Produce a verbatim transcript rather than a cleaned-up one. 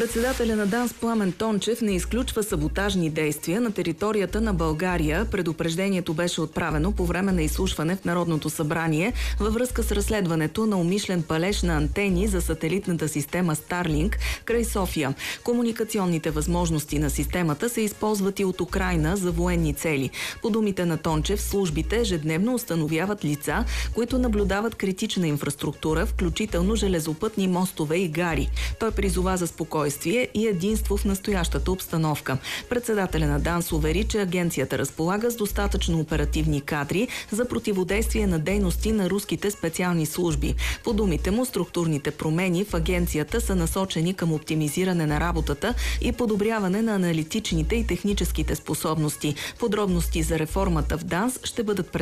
Председателя на ДАНС Пламен Тончев не изключва саботажни действия на територията на България. Предупреждението беше отправено по време на изслушване в Народното събрание във връзка с разследването на умишлен палеж на антени за сателитната система Starlink край София. Комуникационните възможности на системата се използват и от Украйна за военни цели. По думите на Тончев, службите ежедневно установяват лица, които наблюдават критична инфраструктура, включително железопътни мостове и гари. Той призова за спокойствие и единство в настоящата обстановка. Председателя на ДАНС увери, че агенцията разполага с достатъчно оперативни кадри за противодействие на дейности на руските специални служби. По думите му, структурните промени в агенцията са насочени към оптимизиране на работата и подобряване на аналитичните и техническите способности. Подробности за реформата в ДАНС ще бъдат представени